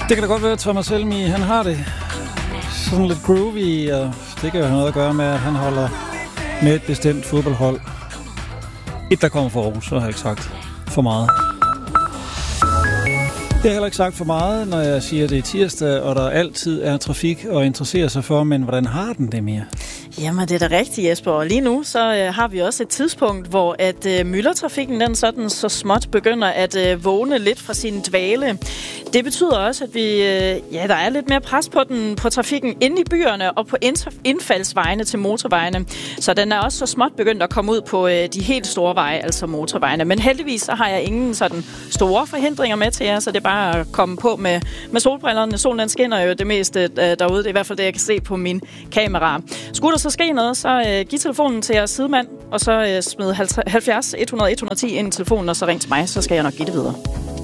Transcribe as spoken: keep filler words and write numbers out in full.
Det kan da godt være, at Thomas Helmig, han har det sådan lidt groovy, og det kan jo have noget at gøre med, at han holder med et bestemt fodboldhold. Et, der kommer fra Aarhus, så har jeg ikke sagt for meget. Det har heller ikke sagt for meget, når jeg siger, at det er tirsdag, og der altid er trafik at interessere sig for, men hvordan har den det mere? Jamen, det er da rigtigt, Jesper. Og lige nu, så øh, har vi også et tidspunkt, hvor at øh, myldretrafikken, den sådan så småt begynder at øh, vågne lidt fra sin dvale. Det betyder også, at vi, øh, ja, der er lidt mere pres på den på trafikken inde i byerne og på indfaldsvejene til motorvejene. Så den er også så småt begyndt at komme ud på øh, de helt store veje, altså motorvejene. Men heldigvis så har jeg ingen sådan store forhindringer med til jer, så det er bare at komme på med, med solbrillerne. Solen den skinner jo det meste øh, derude. Det er i hvert fald det, jeg kan se på min kamera. Skulle der så ske noget, så øh, giv telefonen til jeres sidemand, og så øh, smid halvfjerds et hundrede et hundrede og ti ind i telefonen, og så ring til mig, så skal jeg nok give det videre.